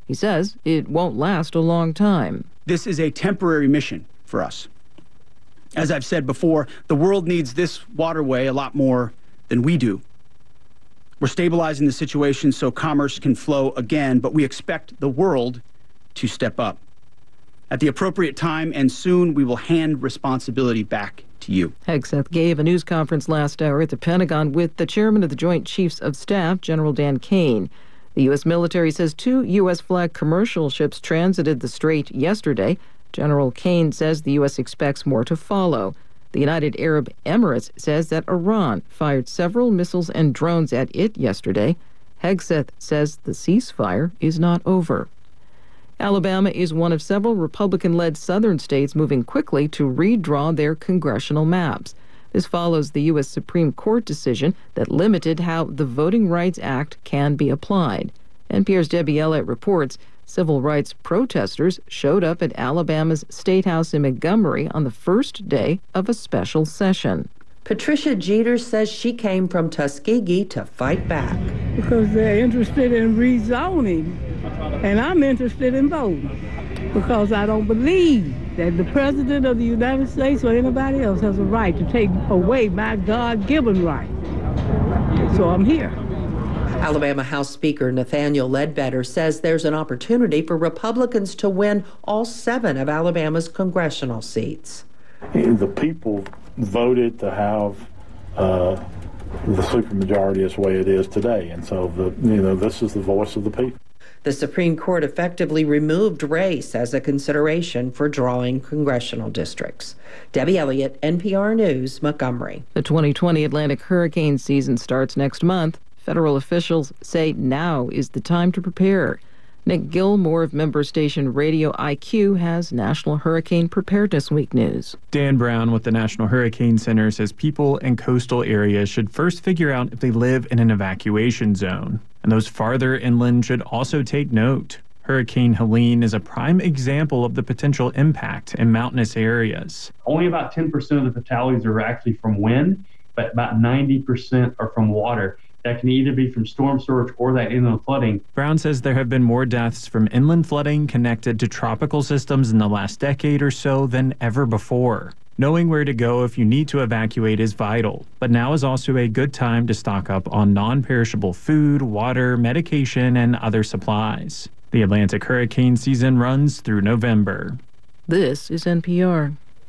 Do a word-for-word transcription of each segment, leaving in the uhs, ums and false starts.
He says it won't last a long time. This is a temporary mission for us. As I've said before, the world needs this waterway a lot more than we do. We're stabilizing the situation so commerce can flow again, but we expect the world to step up. At the appropriate time and soon, we will hand responsibility back to you. Hegseth gave a news conference last hour at the Pentagon with the chairman of the Joint Chiefs of Staff, General Dan Kane. The U S military says two U S flagged commercial ships transited the strait yesterday. General Kane says the U S expects more to follow. The United Arab Emirates says that Iran fired several missiles and drones at it yesterday. Hegseth says the ceasefire is not over. Alabama is one of several Republican-led southern states moving quickly to redraw their congressional maps. This follows the U S Supreme Court decision that limited how the Voting Rights Act can be applied. N P R's Debbie Elliott reports civil rights protesters showed up at Alabama's State House in Montgomery on the first day of a special session. Patricia Jeter says she came from Tuskegee to fight back. Because they're interested in rezoning, and I'm interested in voting, because I don't believe that the President of the United States or anybody else has a right to take away my God-given right. So I'm here. Alabama House Speaker Nathaniel Ledbetter says there's an opportunity for Republicans to win all seven of Alabama's congressional seats. The people voted to have uh, the supermajority is the way it is today, and so the you know this is the voice of the people. The Supreme Court effectively removed race as a consideration for drawing congressional districts. Debbie Elliott, N P R News, Montgomery. The twenty twenty Atlantic hurricane season starts next month. Federal officials say now is the time to prepare. Nick Gilmore of member station Radio I Q has National Hurricane Preparedness Week news. Dan Brown with the National Hurricane Center says people in coastal areas should first figure out if they live in an evacuation zone. And those farther inland should also take note. Hurricane Helene is a prime example of the potential impact in mountainous areas. Only about ten percent of the fatalities are actually from wind, but about ninety percent are from water. That can either be from storm surge or that inland flooding. Brown says there have been more deaths from inland flooding connected to tropical systems in the last decade or so than ever before. Knowing where to go if you need to evacuate is vital, but now is also a good time to stock up on non-perishable food, water, medication, and other supplies. The Atlantic hurricane season runs through November. This is N P R.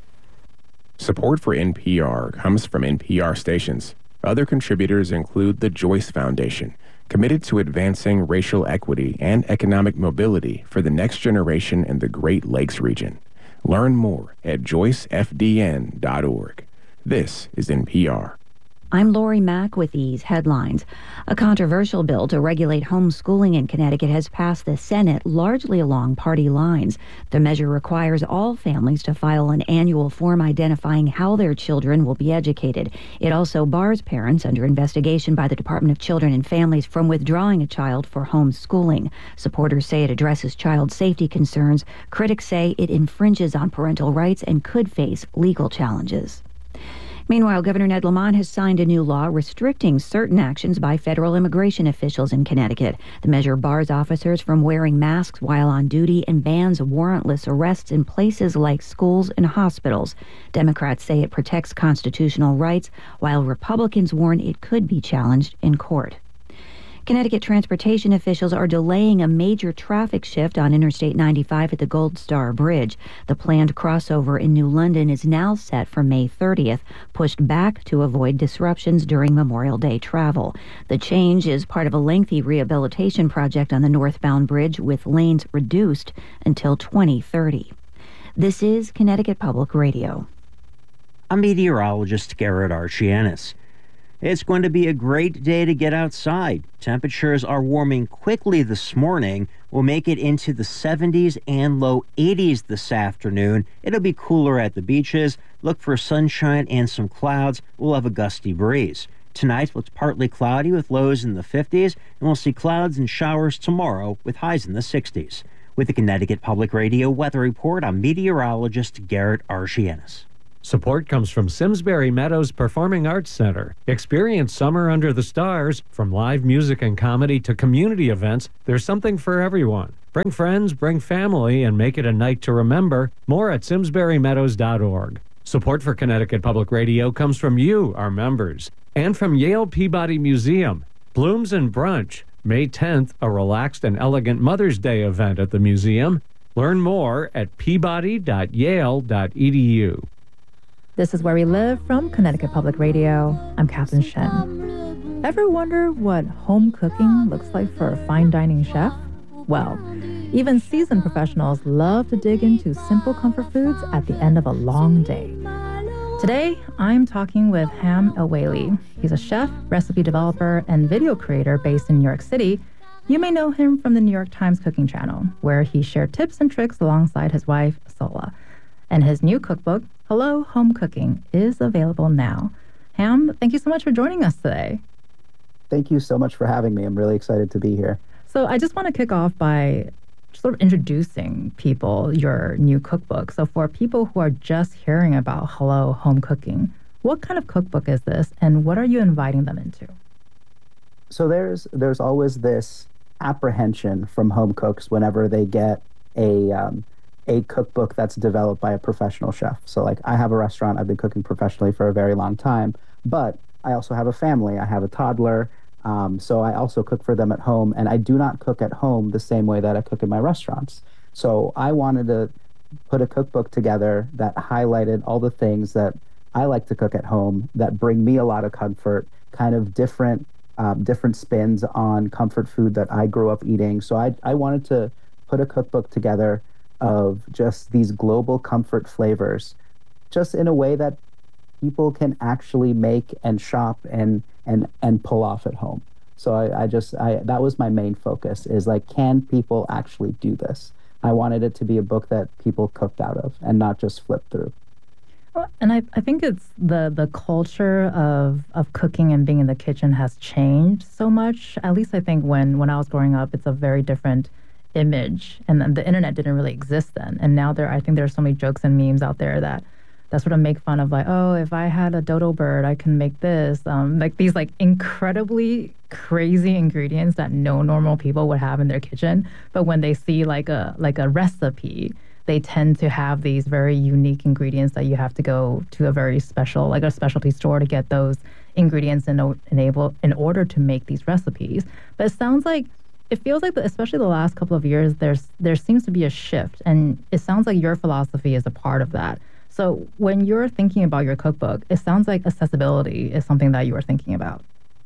Support for N P R comes from N P R stations. Other contributors include the Joyce Foundation, committed to advancing racial equity and economic mobility for the next generation in the Great Lakes region. Learn more at joyce f d n dot org. This is N P R. I'm Lori Mack with these headlines. A controversial bill to regulate homeschooling in Connecticut has passed the Senate largely along party lines. The measure requires all families to file an annual form identifying how their children will be educated. It also bars parents under investigation by the Department of Children and Families from withdrawing a child for homeschooling. Supporters say it addresses child safety concerns. Critics say it infringes on parental rights and could face legal challenges. Meanwhile, Governor Ned Lamont has signed a new law restricting certain actions by federal immigration officials in Connecticut. The measure bars officers from wearing masks while on duty and bans warrantless arrests in places like schools and hospitals. Democrats say it protects constitutional rights, while Republicans warn it could be challenged in court. Connecticut transportation officials are delaying a major traffic shift on Interstate ninety-five at the Gold Star Bridge. The planned crossover in New London is now set for May thirtieth, pushed back to avoid disruptions during Memorial Day travel. The change is part of a lengthy rehabilitation project on the northbound bridge, with lanes reduced until twenty thirty. This is Connecticut Public Radio. I'm meteorologist Garrett Archianis. It's going to be a great day to get outside. Temperatures are warming quickly this morning. We'll make it into the seventies and low eighties this afternoon. It'll be cooler at the beaches. Look for sunshine and some clouds. We'll have a gusty breeze. Tonight looks partly cloudy with lows in the fifties, and we'll see clouds and showers tomorrow with highs in the sixties. With the Connecticut Public Radio Weather Report, I'm meteorologist Garrett Archianis. Support comes from Simsbury Meadows Performing Arts Center. Experience summer under the stars. From live music and comedy to community events, there's something for everyone. Bring friends, bring family, and make it a night to remember. More at simsbury meadows dot org. Support for Connecticut Public Radio comes from you, our members, and from Yale Peabody Museum. Blooms and Brunch, May tenth, a relaxed and elegant Mother's Day event at the museum. Learn more at peabody dot yale dot e d u. This is Where We Live from Connecticut Public Radio. I'm Catherine Shen. Ever wonder what home cooking looks like for a fine dining chef? Well, even seasoned professionals love to dig into simple comfort foods at the end of a long day. Today, I'm talking with Ham El-Waylly. He's a chef, recipe developer, and video creator based in New York City. You may know him from the New York Times Cooking Channel, where he shared tips and tricks alongside his wife, Sola. And his new cookbook, Hello Home Cooking, is available now. Ham, thank you so much for joining us today. Thank you so much for having me. I'm really excited to be here. So I just want to kick off by sort of introducing people your new cookbook. So for people who are just hearing about Hello Home Cooking, what kind of cookbook is this and what are you inviting them into? So there's there's always this apprehension from home cooks whenever they get a um, a cookbook that's developed by a professional chef. So like I have a restaurant, I've been cooking professionally for a very long time, but I also have a family, I have a toddler. Um, so I also cook for them at home, and I do not cook at home the same way that I cook in my restaurants. So I wanted to put a cookbook together that highlighted all the things that I like to cook at home that bring me a lot of comfort, kind of different um, different spins on comfort food that I grew up eating. So I, I wanted to put a cookbook together of just these global comfort flavors, just in a way that people can actually make and shop and and and pull off at home. So I, I just I that was my main focus, is like, can people actually do this? I wanted it to be a book that people cooked out of and not just flipped through. Well, and I, I think it's the the culture of of cooking and being in the kitchen has changed so much. At least I think when when I was growing up, it's a very different image, and the internet didn't really exist then. And now there I think there are so many jokes and memes out there that that sort of make fun of, like, oh, if I had a dodo bird, I can make this. Um, like these like incredibly crazy ingredients that no normal people would have in their kitchen. But when they see like a like a recipe, they tend to have these very unique ingredients that you have to go to a very special, like a specialty store to get those ingredients in, enable, in order to make these recipes. But it sounds like, it feels like, the, especially the last couple of years, there's there seems to be a shift. And it sounds like your philosophy is a part of that. So when you're thinking about your cookbook, it sounds like accessibility is something that you are thinking about.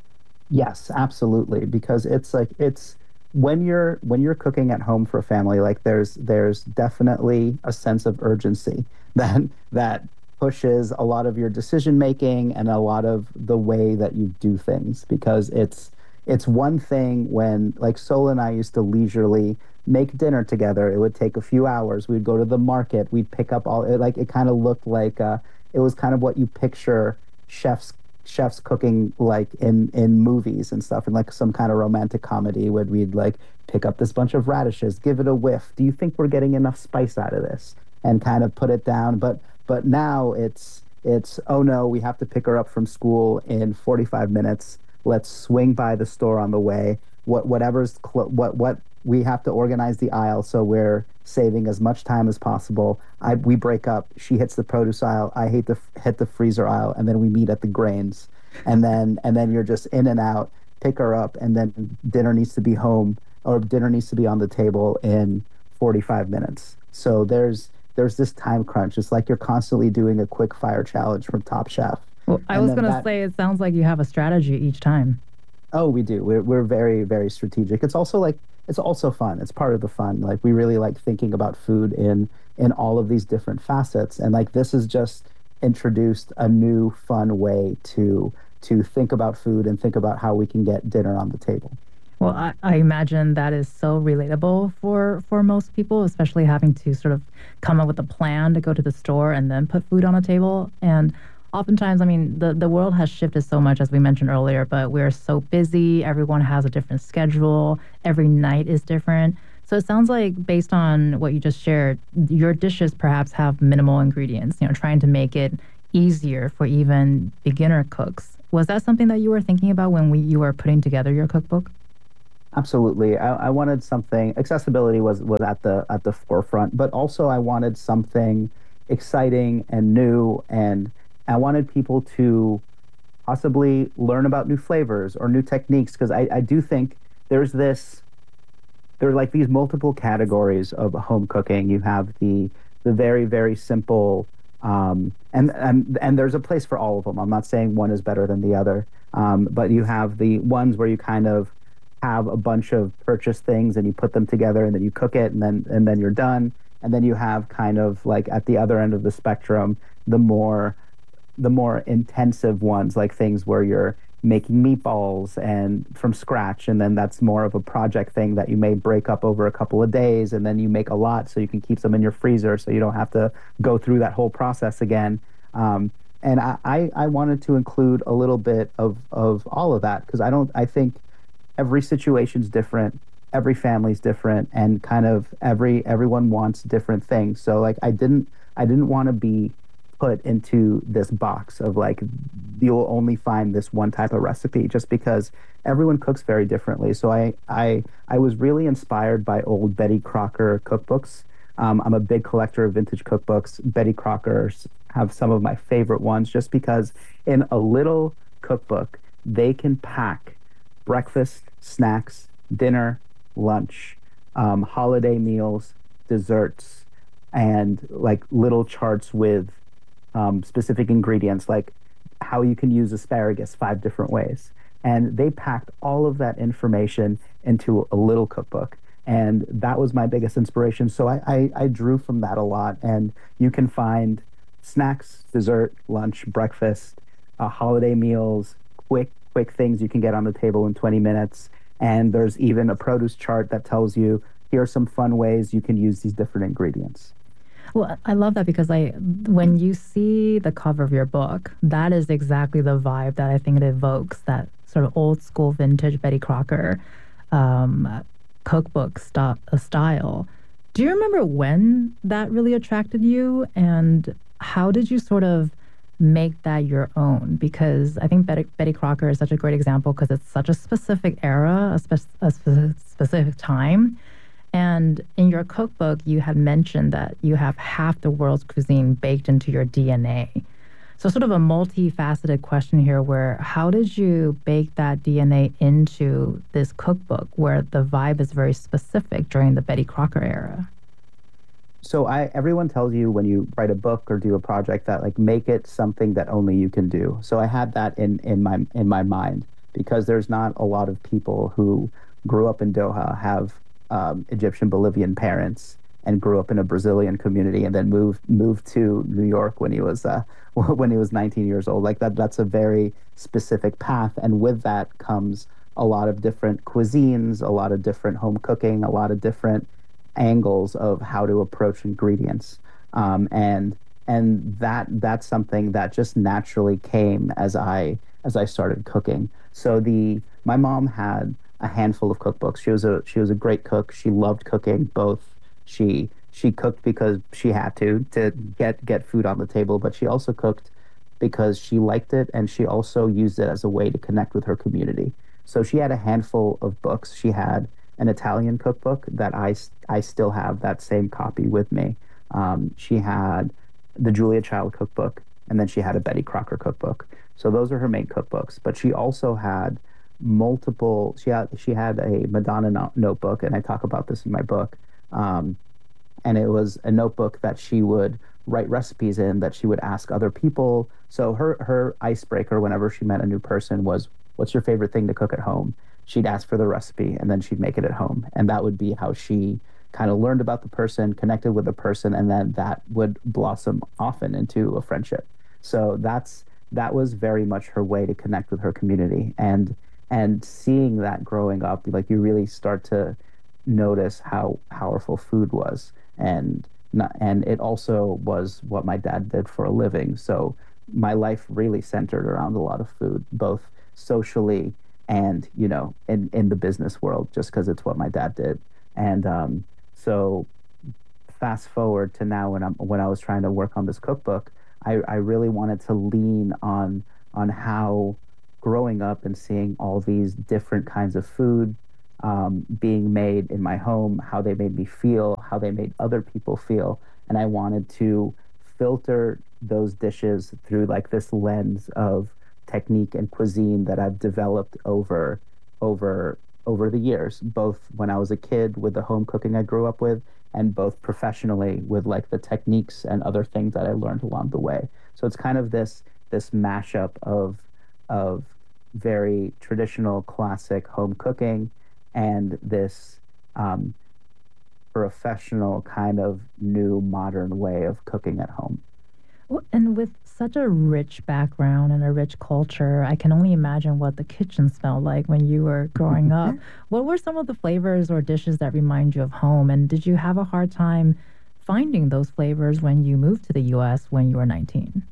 Yes, absolutely. Because it's like, it's when you're when you're cooking at home for a family, like there's there's definitely a sense of urgency that that pushes a lot of your decision making and a lot of the way that you do things. Because it's it's one thing when, like, Sol and I used to leisurely make dinner together. It would take a few hours. We'd go to the market. We'd pick up all, it, like, it kind of looked like, uh, it was kind of what you picture chefs chefs cooking like in, in movies and stuff, and like some kind of romantic comedy where we'd like pick up this bunch of radishes, give it a whiff. Do you think we're getting enough spice out of this? And kind of put it down. But but now it's, it's oh no, we have to pick her up from school in forty-five minutes. Let's swing by the store on the way. What whatever's cl- what what we have to organize the aisle so we're saving as much time as possible. I we break up. She hits the produce aisle. I hate to f- hit the freezer aisle, and then we meet at the grains. And then and then you're just in and out. Pick her up, and then dinner needs to be home, or dinner needs to be on the table in forty-five minutes. So there's there's this time crunch. It's like you're constantly doing a quick fire challenge from Top Chef. Well, I and was going to that, say, it sounds like you have a strategy each time. Oh, we do. We're we're very, very strategic. It's also like, it's also fun. It's part of the fun. Like, we really like thinking about food in in all of these different facets. And like, this is just introduced a new fun way to to think about food and think about how we can get dinner on the table. Well, I, I imagine that is so relatable for, for most people, especially having to sort of come up with a plan to go to the store and then put food on the table. And oftentimes, I mean, the, the world has shifted so much, as we mentioned earlier, but we're so busy. Everyone has a different schedule. Every night is different. So it sounds like, based on what you just shared, your dishes perhaps have minimal ingredients, you know, trying to make it easier for even beginner cooks. Was that something that you were thinking about when we, you were putting together your cookbook? Absolutely. I, I wanted something, accessibility was, was at the at the forefront, but also I wanted something exciting and new, and I wanted people to possibly learn about new flavors or new techniques, because I, I do think there's this there are like these multiple categories of home cooking. You have the the very, very simple, um, and, and and there's a place for all of them. I'm not saying one is better than the other, um, but you have the ones where you kind of have a bunch of purchased things and you put them together and then you cook it and then and then you're done. And then you have kind of like at the other end of the spectrum, the more the more intensive ones, like things where you're making meatballs and from scratch, and then that's more of a project thing that you may break up over a couple of days, and then you make a lot so you can keep them in your freezer so you don't have to go through that whole process again. Um, and I, I, I wanted to include a little bit of, of all of that, because I don't I think every situation's different, every family's different, and kind of every everyone wants different things. So like I didn't I didn't want to be put into this box of like you'll only find this one type of recipe, just because everyone cooks very differently. So I I I was really inspired by old Betty Crocker cookbooks. Um, I'm a big collector of vintage cookbooks. Betty Crockers have some of my favorite ones, just because in a little cookbook they can pack breakfast, snacks, dinner, lunch, um, holiday meals, desserts, and like little charts with um, specific ingredients, like how you can use asparagus five different ways. And they packed all of that information into a little cookbook. And that was my biggest inspiration. So I, I, I drew from that a lot. And you can find snacks, dessert, lunch, breakfast, uh, holiday meals, quick, quick things you can get on the table in twenty minutes. And there's even a produce chart that tells you, here are some fun ways you can use these different ingredients. Well, I love that, because I, when you see the cover of your book, that is exactly the vibe that I think it evokes, that sort of old school vintage Betty Crocker um, cookbook st- style. Do you remember when that really attracted you, and how did you sort of make that your own? Because I think Betty, Betty Crocker is such a great example, because it's such a specific era, a, spe- a spe- specific time. And in your cookbook, you had mentioned that you have half the world's cuisine baked into your D N A. So sort of a multifaceted question here, where how did you bake that D N A into this cookbook where the vibe is very specific during the Betty Crocker era? So I, everyone tells you when you write a book or do a project that like make it something that only you can do. So I had that in, in my in my mind, because there's not a lot of people who grew up in Doha, have um, Egyptian Bolivian parents, and grew up in a Brazilian community, and then moved moved to New York when he was uh, when he was nineteen years old. Like that, that's a very specific path, and with that comes a lot of different cuisines, a lot of different home cooking, a lot of different angles of how to approach ingredients, um, and and that that's something that just naturally came as I as I started cooking. So the my mom had a handful of cookbooks. She was a she was a great cook. She loved cooking. Both she she cooked because she had to to get get food on the table, but she also cooked because she liked it, and she also used it as a way to connect with her community. So she had a handful of books. She had an Italian cookbook that I, I still have that same copy with me. Um, she had the Julia Child cookbook, and then she had a Betty Crocker cookbook. So those are her main cookbooks. But she also had multiple, she had, she had a Madonna no- notebook, and I talk about this in my book. Um, and it was a notebook that she would write recipes in, that she would ask other people. So her, her icebreaker whenever she met a new person was, what's your favorite thing to cook at home? She'd ask for the recipe, and then she'd make it at home. And that would be how she kind of learned about the person, connected with the person, and then that would blossom often into a friendship. So that's that was very much her way to connect with her community. And and seeing that growing up, like you really start to notice how powerful food was. And not, and it also was what my dad did for a living. So my life really centered around a lot of food, both socially and, you know, in, in the business world, just because it's what my dad did. And um, so fast forward to now, when I'm when I was trying to work on this cookbook, I, I really wanted to lean on on how growing up and seeing all these different kinds of food, um, being made in my home, how they made me feel, how they made other people feel. And I wanted to filter those dishes through like this lens of technique and cuisine that I've developed over over over the years, both when I was a kid with the home cooking I grew up with, and both professionally with like the techniques and other things that I learned along the way. So it's kind of this this mashup of of very traditional classic home cooking and this um, professional kind of new modern way of cooking at home. Well, and with such a rich background and a rich culture, I can only imagine what the kitchen smelled like when you were growing up. What were some of the flavors or dishes that remind you of home? And did you have a hard time finding those flavors when you moved to the U S when you were nineteen?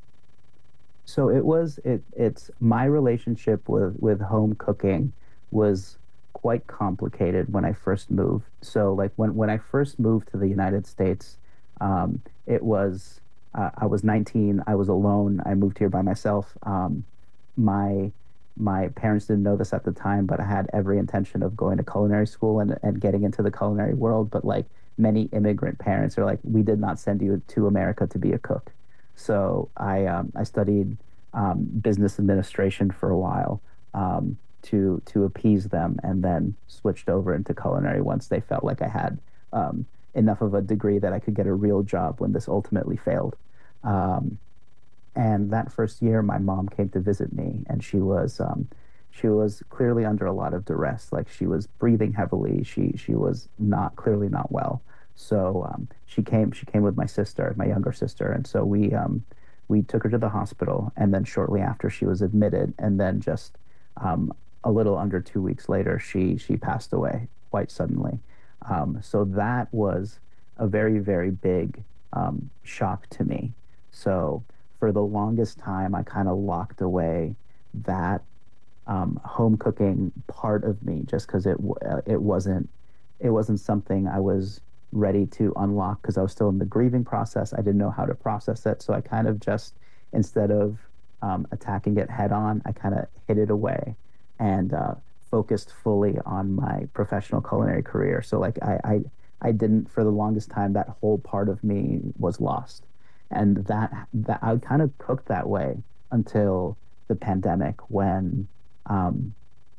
So it was it it's my relationship with with home cooking was quite complicated when I first moved. So like when when I first moved to the United States, um, it was uh, I was nineteen. I was alone. I moved here by myself. Um, my my parents didn't know this at the time, but I had every intention of going to culinary school and and getting into the culinary world. But like many immigrant parents are like, we did not send you to America to be a cook. So I um, I studied um, business administration for a while um, to to appease them, and then switched over into culinary once they felt like I had um, enough of a degree that I could get a real job when this ultimately failed. Um, and that first year, my mom came to visit me, and she was um, she was clearly under a lot of duress. Like she was breathing heavily. She she was not clearly not well. So um, she came. She came with my sister, my younger sister, and so we um, we took her to the hospital. And then shortly after, she was admitted. And then just um, a little under two weeks later, she she passed away quite suddenly. Um, so that was a very very big um, shock to me. So for the longest time, I kind of locked away that um, home cooking part of me, just because it uh, it wasn't it wasn't something I was ready to unlock, because I was still in the grieving process. I didn't know how to process it. So I kind of just, instead of um, attacking it head on, I kind of hid it away and uh, focused fully on my professional culinary career. So like I, I, I didn't, for the longest time, that whole part of me was lost. And that, that I kind of cooked that way until the pandemic, when um,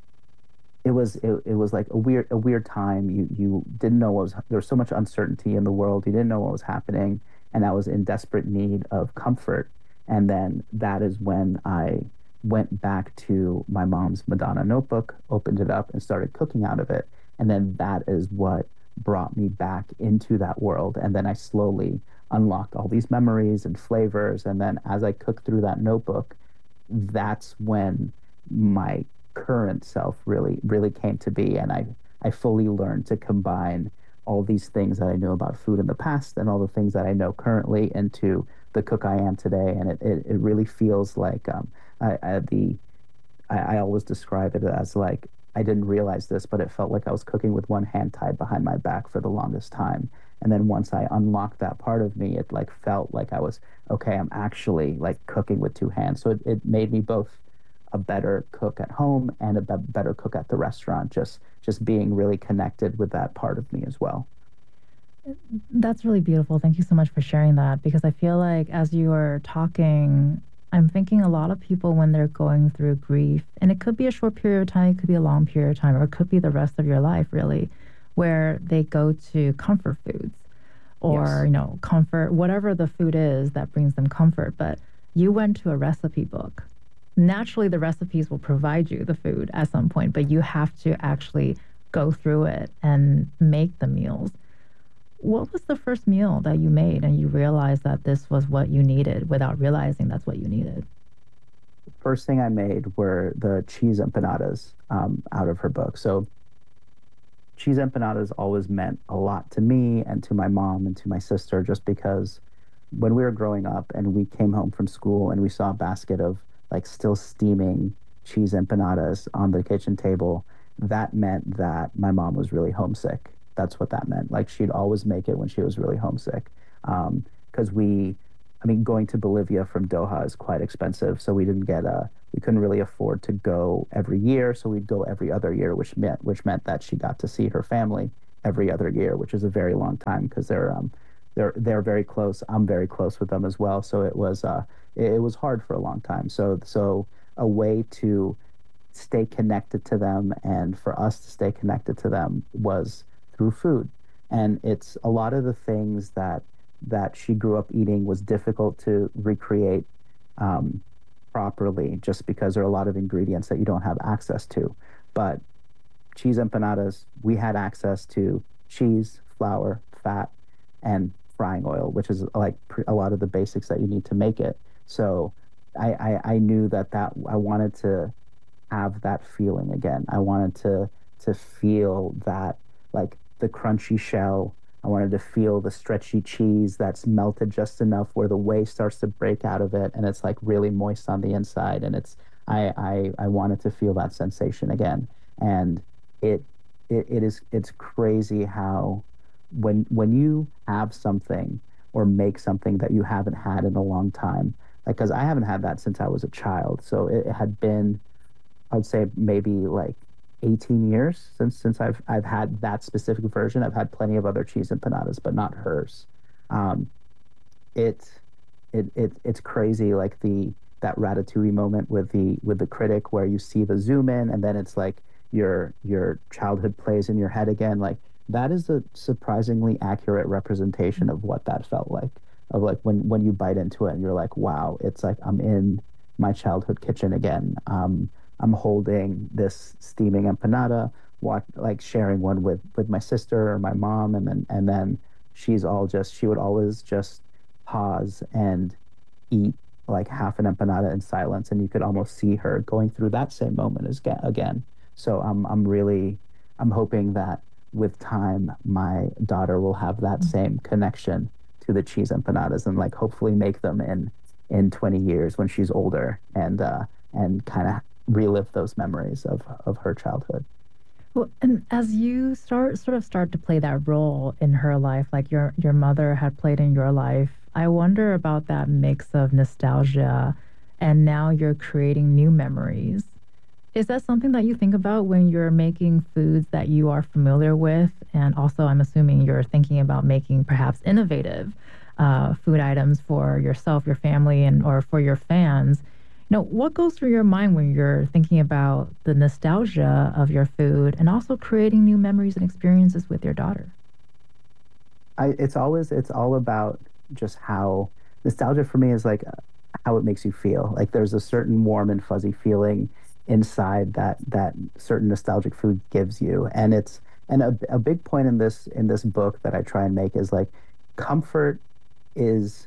It was it, it was like a weird a weird time. You you didn't know what was there was so much uncertainty in the world. You didn't know what was happening, and I was in desperate need of comfort. And then that is when I went back to my mom's Madonna notebook, opened it up, and started cooking out of it. And then that is what brought me back into that world. And then I slowly unlocked all these memories and flavors. And then as I cooked through that notebook, that's when my current self really really came to be, and I I fully learned to combine all these things that I knew about food in the past and all the things that I know currently into the cook I am today. And it it, it really feels like um I, I the I, I always describe it as like, I didn't realize this, but it felt like I was cooking with one hand tied behind my back for the longest time. And then once I unlocked that part of me, it like felt like I was, okay, I'm actually like cooking with two hands. So it, it made me both a better cook at home and a be- better cook at the restaurant, just just being really connected with that part of me as well. That's really beautiful. Thank you so much for sharing that, because I feel like as you are talking, I'm thinking a lot of people, when they're going through grief, and it could be a short period of time, it could be a long period of time, or it could be the rest of your life, really, where they go to comfort foods or, yes. you know, comfort, whatever the food is that brings them comfort. But you went to a recipe book. Naturally, the recipes will provide you the food at some point, but you have to actually go through it and make the meals. What was the first meal that you made and you realized that this was what you needed without realizing that's what you needed? The first thing I made were the cheese empanadas um, out of her book. So cheese empanadas always meant a lot to me and to my mom and to my sister, just because when we were growing up and we came home from school and we saw a basket of like still steaming cheese empanadas on the kitchen table, that meant that my mom was really homesick. That's what that meant. Like she'd always make it when she was really homesick. Um, because we I mean, going to Bolivia from Doha is quite expensive, so we didn't get a, we couldn't really afford to go every year, so we'd go every other year, which meant which meant that she got to see her family every other year, which is a very long time because they're um they're they're very close. I'm very close with them as well, so it was uh it, it was hard for a long time. So so a way to stay connected to them and for us to stay connected to them was through food, and it's a lot of the things that that she grew up eating was difficult to recreate um, properly just because there are a lot of ingredients that you don't have access to. But cheese empanadas, we had access to cheese, flour, fat, and frying oil, which is like pre- a lot of the basics that you need to make it. So I, I, I knew that, that I wanted to have that feeling again. I wanted to to feel that, like the crunchy shell. I wanted to feel the stretchy cheese that's melted just enough where the whey starts to break out of it and it's like really moist on the inside. And it's I I, I wanted to feel that sensation again. And it it, it is it's crazy how when when you have something or make something that you haven't had in a long time, like because I haven't had that since I was a child. So it, it had been, I would say maybe like eighteen years since since I've I've had that specific version. I've had plenty of other cheese empanadas, but not hers. Um, it, it it it's crazy, like the that Ratatouille moment with the with the critic where you see the zoom in and then it's like your your childhood plays in your head again. Like that is a surprisingly accurate representation of what that felt like. Of like when when you bite into it and you're like, wow, it's like I'm in my childhood kitchen again. Um, I'm holding this steaming empanada, what, like sharing one with, with my sister or my mom, and then and then she's all just she would always just pause and eat like half an empanada in silence, and you could almost see her going through that same moment as again. So I'm I'm really I'm hoping that with time my daughter will have that same connection to the cheese empanadas and like hopefully make them in in twenty years when she's older and uh, and kind of relive those memories of, of her childhood. Well, and as you start sort of start to play that role in her life, like your your mother had played in your life, I wonder about that mix of nostalgia and now you're creating new memories. Is that something that you think about when you're making foods that you are familiar with? And also, I'm assuming you're thinking about making perhaps innovative uh, food items for yourself, your family, and or for your fans. Now, what goes through your mind when you're thinking about the nostalgia of your food and also creating new memories and experiences with your daughter? I, it's always, it's all about just how nostalgia for me is like how it makes you feel. Like there's a certain warm and fuzzy feeling inside that that certain nostalgic food gives you. And it's, and a, a big point in this, in this book that I try and make is like comfort is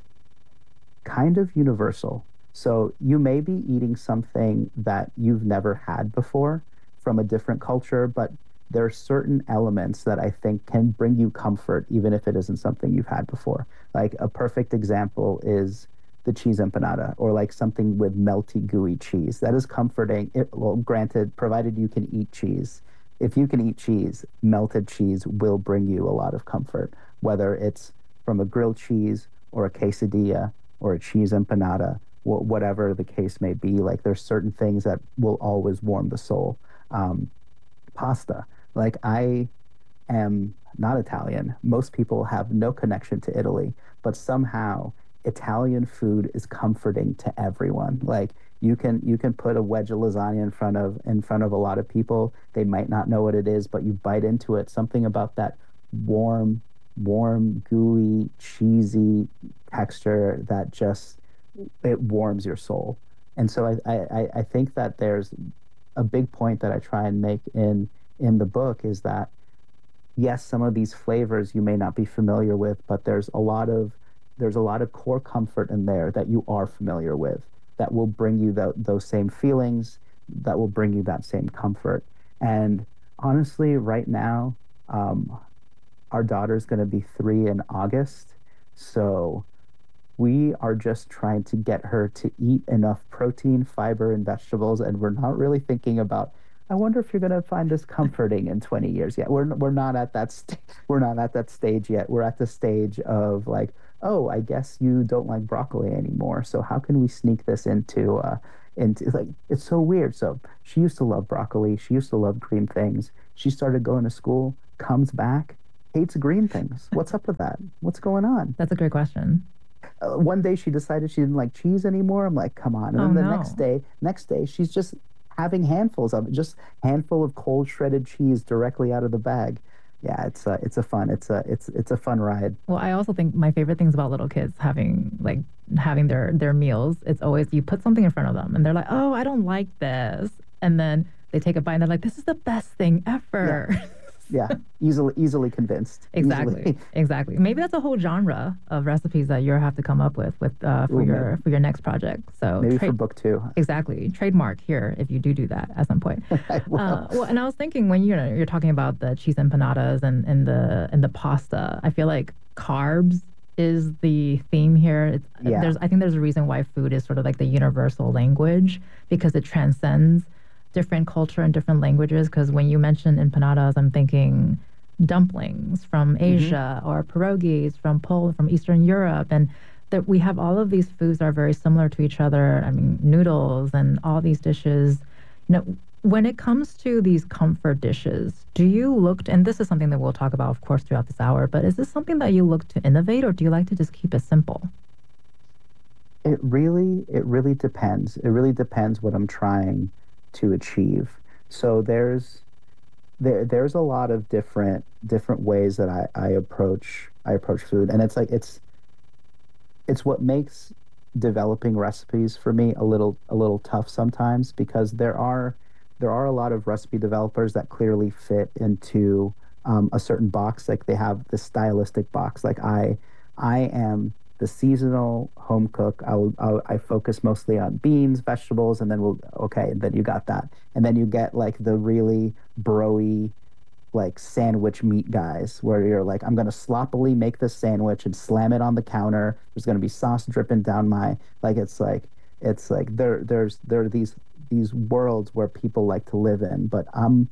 kind of universal. So you may be eating something that you've never had before from a different culture, but there are certain elements that I think can bring you comfort, even if it isn't something you've had before. Like a perfect example is the cheese empanada, or like something with melty, gooey cheese. That is comforting. It, well, granted, provided you can eat cheese. If you can eat cheese, melted cheese will bring you a lot of comfort, whether it's from a grilled cheese or a quesadilla or a cheese empanada, whatever the case may be. Like there's certain things that will always warm the soul. Um, pasta. Like I am not Italian. Most people have no connection to Italy, but somehow Italian food is comforting to everyone. Like you can you can put a wedge of lasagna in front of in front of a lot of people. They might not know what it is, but you bite into it. Something about that warm, warm, gooey, cheesy texture that just it warms your soul. And so I, I, I think that there's a big point that I try and make in in the book is that yes, some of these flavors you may not be familiar with, but there's a lot of there's a lot of core comfort in there that you are familiar with that will bring you the, those same feelings, that will bring you that same comfort. And honestly, right now, um, our daughter's going to be three in August, so we are just trying to get her to eat enough protein, fiber, and vegetables, and we're not really thinking about, I wonder if you're going to find this comforting in twenty years yet. We're we're not at that st- we're not at that stage yet. We're at the stage of like, oh, I guess you don't like broccoli anymore. So how can we sneak this into uh, into like it's so weird. So she used to love broccoli. She used to love green things. She started going to school, comes back, hates green things. What's up with that? What's going on? That's a great question. Uh, one day she decided she didn't like cheese anymore. I'm like, come on. And Oh, then the no. next day, next day, she's just having handfuls of it, just handful of cold shredded cheese directly out of the bag. Yeah, it's a, it's a fun, it's a, it's, it's a fun ride. Well, I also think my favorite things about little kids having like having their their meals, it's always you put something in front of them and they're like, oh, I don't like this, and then they take a bite and they're like, this is the best thing ever. Yeah. Yeah, easily easily convinced. Exactly, Easily. exactly. Maybe that's a whole genre of recipes that you have to come up with with uh, for Ooh, your maybe. for your next project. So Maybe tra- for book two. Exactly, trademark here if you do do that at some point. I will. Uh, well, and I was thinking when you know you're talking about the cheese empanadas and, and the and the pasta, I feel like carbs is the theme here. It's, Yeah. There's I think there's a reason why food is sort of like the universal language because it transcends different culture and different languages. Because when you mention empanadas, I'm thinking dumplings from Asia or pierogies from Poland, from Eastern Europe, and that we have all of these foods that are very similar to each other. I mean, noodles and all these dishes. You know, when it comes to these comfort dishes, do you look, to, and this is something that we'll talk about, of course, throughout this hour, but is this something that you look to innovate or do you like to just keep it simple? It really, it really depends. It really depends what I'm trying to achieve. So there's, there, there's a lot of different, different ways that I, I approach, I approach food, and it's like it's, it's what makes developing recipes for me a little, a little tough sometimes because there are, there are a lot of recipe developers that clearly fit into um, a certain box. Like they have this stylistic box. Like I, I am the seasonal home cook. I'll, I'll, I focus mostly on beans, vegetables, and then we'll, okay, then you got that. And then you get like the really broy, like sandwich meat guys where you're like, I'm going to sloppily make this sandwich and slam it on the counter. There's going to be sauce dripping down my, like, it's like, it's like there, there's, there are these, these worlds where people like to live in, but I'm,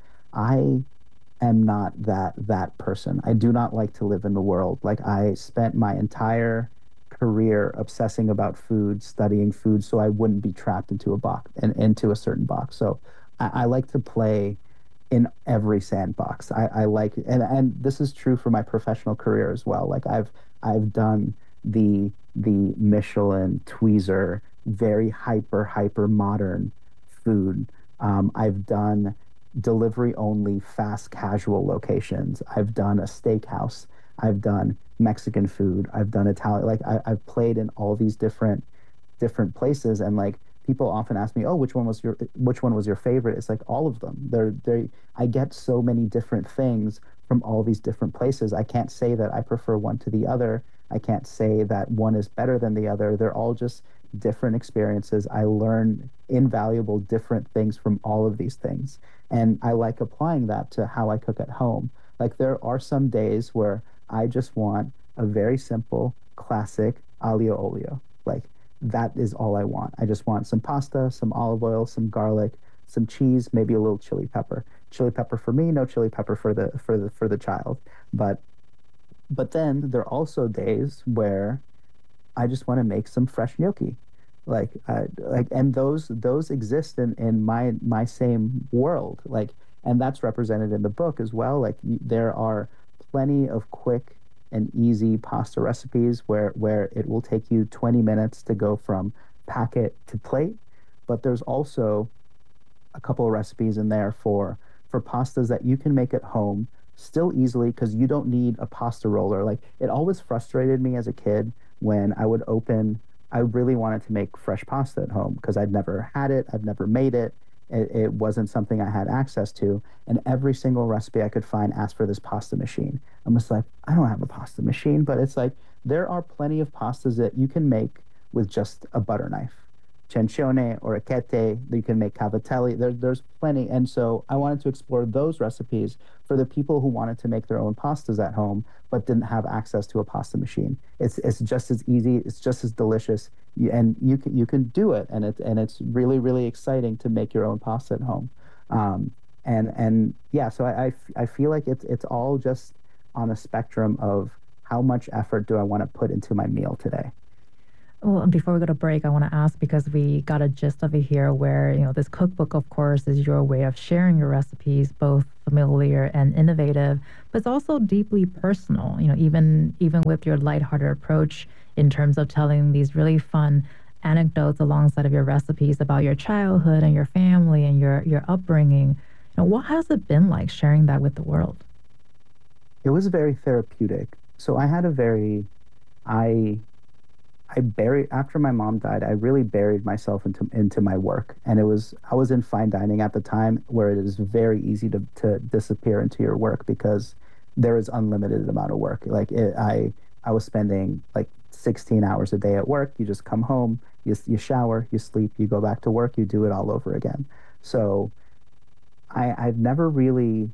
I am not that, that person. I do not like to live in the world. Like I spent my entire career obsessing about food, studying food, so I wouldn't be trapped into a box and into a certain box. So I, I like to play in every sandbox. I, I like, and and this is true for my professional career as well. Like I've I've done the the Michelin tweezer, very hyper hyper modern food. Um, I've done delivery only fast casual locations. I've done a steakhouse. I've done Mexican food. I've done Italian. Like I, I've played in all these different different places, and like people often ask me, "Oh, which one was your which one was your favorite?" It's like all of them. They're they. I get so many different things from all these different places. I can't say that I prefer one to the other. I can't say that one is better than the other. They're all just different experiences. I learn invaluable different things from all of these things, and I like applying that to how I cook at home. Like there are some days where I just want a very simple, classic aglio olio. Like that is all I want. I just want some pasta, some olive oil, some garlic, some cheese, maybe a little chili pepper. Chili pepper for me, no chili pepper for the for the for the child. But but then there are also days where I just want to make some fresh gnocchi. Like uh, like and those those exist in, in my my same world. Like and that's represented in the book as well. Like y- there are plenty of quick and easy pasta recipes where where it will take you twenty minutes to go from packet to plate, but there's also a couple of recipes in there for for pastas that you can make at home still easily because you don't need a pasta roller. Like it always frustrated me as a kid when I would open I really wanted to make fresh pasta at home because I'd never had it, I've never made it. It, it wasn't something I had access to. And every single recipe I could find asked for this pasta machine. I'm just like, I don't have a pasta machine, but it's like, there are plenty of pastas that you can make with just a butter knife. Cencione or Echete, you can make cavatelli. There, there's plenty. And so I wanted to explore those recipes for the people who wanted to make their own pastas at home, but didn't have access to a pasta machine. It's it's just as easy. It's just as delicious. And you can, you can do it. And, it, and it's really, really exciting to make your own pasta at home. Um, and, and yeah, so I, I, f- I feel like it's, it's all just on a spectrum of how much effort do I want to put into my meal today? Well, before we go to break, I want to ask, because we got a gist of it here where, you know, this cookbook, of course, is your way of sharing your recipes, both familiar and innovative, but it's also deeply personal, you know, even even with your lighthearted approach in terms of telling these really fun anecdotes alongside of your recipes about your childhood and your family and your, your upbringing. You know, what has it been like sharing that with the world? It was very therapeutic. So I had a very, I... I buried after my mom died. I really buried myself into into my work, and it was I was in fine dining at the time, where it is very easy to to disappear into your work because there is unlimited amount of work. Like it, I I was spending like sixteen hours a day at work. You just come home, you you shower, you sleep, you go back to work, you do it all over again. So I I've never really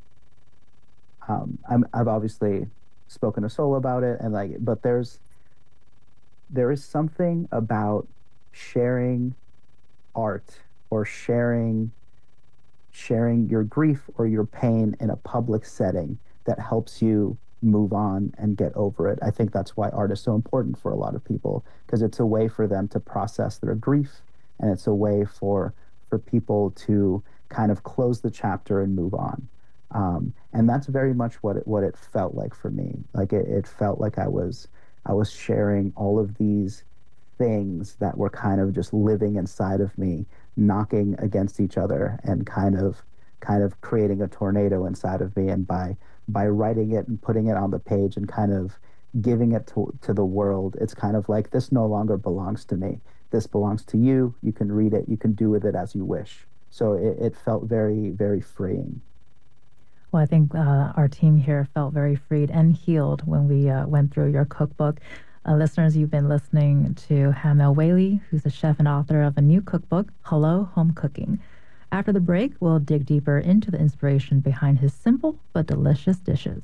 um I'm I've obviously spoken to Sol about it, and like but there's. There is something about sharing art or sharing sharing your grief or your pain in a public setting that helps you move on and get over it. I think that's why art is so important for a lot of people, because it's a way for them to process their grief, and it's a way for for people to kind of close the chapter and move on. Um, and that's very much what it, what it felt like for me. Like it, it felt like I was I was sharing all of these things that were kind of just living inside of me, knocking against each other and kind of kind of creating a tornado inside of me. And by by writing it and putting it on the page and kind of giving it to, to the world, it's kind of like, this no longer belongs to me. This belongs to you. You can read it. You can do with it as you wish. So it, it felt very, very freeing. Well, I think uh, our team here felt very freed and healed when we uh, went through your cookbook. Uh, listeners, you've been listening to Ham El-Waylly, who's a chef and author of a new cookbook, Hello Home Cooking. After the break, we'll dig deeper into the inspiration behind his simple but delicious dishes.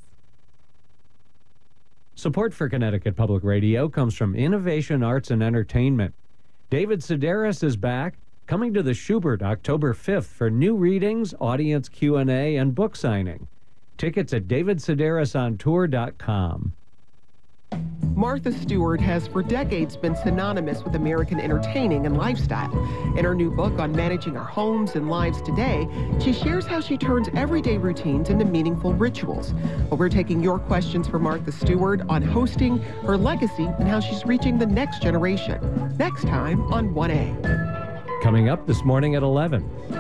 Support for Connecticut Public Radio comes from Innovation Arts and Entertainment. David Sedaris is back, coming to the Schubert October fifth for new readings, audience Q and A, and book signing. Tickets at david sedaris on tour dot com. Martha Stewart has for decades been synonymous with American entertaining and lifestyle. In her new book on managing our homes and lives today, she shares how she turns everyday routines into meaningful rituals. Well, we're taking your questions for Martha Stewart on hosting, her legacy, and how she's reaching the next generation. Next time on one A. Coming up this morning at eleven.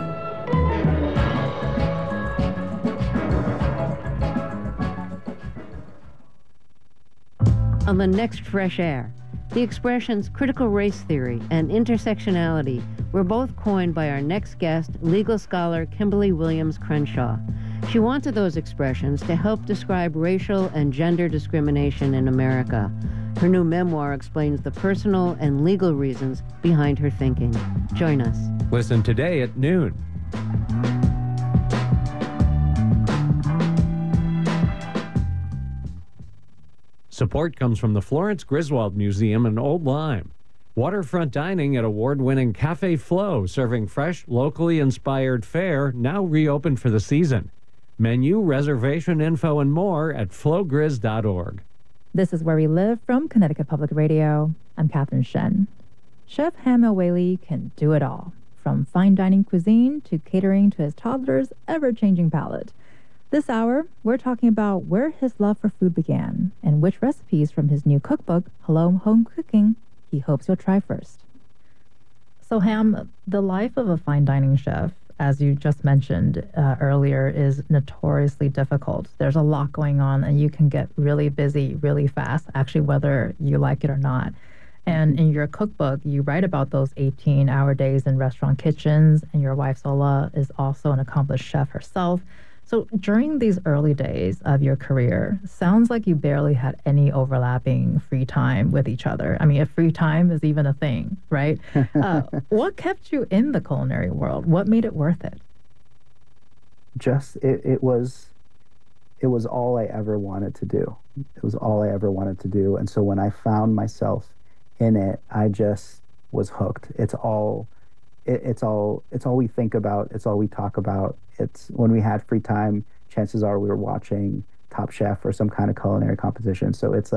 On the next Fresh Air, the expressions critical race theory and intersectionality were both coined by our next guest, legal scholar Kimberly Williams Crenshaw. She wanted those expressions to help describe racial and gender discrimination in America. Her new memoir explains the personal and legal reasons behind her thinking. Join us. Listen today at noon. Support comes from the Florence Griswold Museum in Old Lyme. Waterfront dining at award-winning Cafe Flow, serving fresh, locally inspired fare, now reopened for the season. Menu, reservation info, and more at flow grizz dot org. This is Where We Live from Connecticut Public Radio. I'm Catherine Shen. Chef Ham El-Waylly can do it all, from fine dining cuisine to catering to his toddler's ever-changing palate. This hour, we're talking about where his love for food began and which recipes from his new cookbook, Hello Home Cooking, he hopes you'll try first. So, Ham, the life of a fine dining chef, as you just mentioned uh, earlier, is notoriously difficult. There's a lot going on, and you can get really busy really fast, actually, whether you like it or not. And in your cookbook, you write about those eighteen-hour days in restaurant kitchens, and your wife, Sola, is also an accomplished chef herself. So during these early days of your career, sounds like you barely had any overlapping free time with each other. I mean, if free time is even a thing, right? uh, what kept you in the culinary world? What made it worth it? Just, it, it was, it was all I ever wanted to do. It was all I ever wanted to do. And so when I found myself in it, I just was hooked. It's all, it, it's all, it's all we think about. It's all we talk about. It's when we had free time, chances are we were watching Top Chef or some kind of culinary competition. So it's like,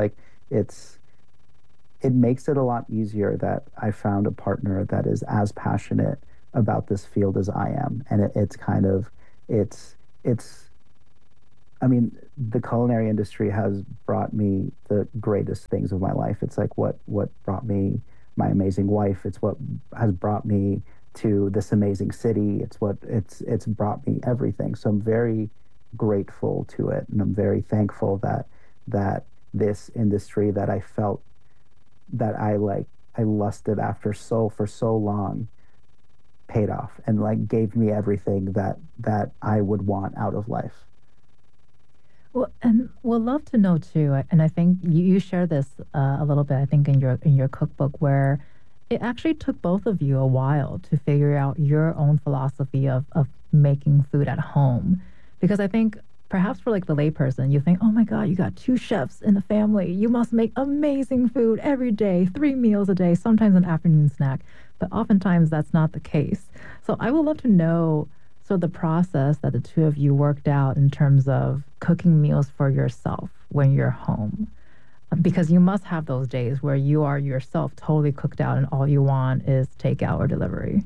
it's it makes it a lot easier that I found a partner that is as passionate about this field as I am. And it, it's kind of, it's, it's, I mean, the culinary industry has brought me the greatest things of my life. It's like what, what brought me my amazing wife. It's what has brought me to this amazing city. It's what, it's, it's brought me everything. So I'm very grateful to it. And I'm very thankful that, that this industry that I felt that I like, I lusted after so, for so long, paid off and like gave me everything that, that I would want out of life. Well, and we'll love to know too, and I think you, you share this uh, a little bit, I think in your, in your cookbook, where it actually took both of you a while to figure out your own philosophy of, of making food at home. Because I think perhaps for like the layperson, you think, oh my God, you got two chefs in the family. You must make amazing food every day, three meals a day, sometimes an afternoon snack. But oftentimes that's not the case. So I would love to know sort of the process that the two of you worked out in terms of cooking meals for yourself when you're home. Because you must have those days where you are yourself totally cooked out and all you want is takeout or delivery.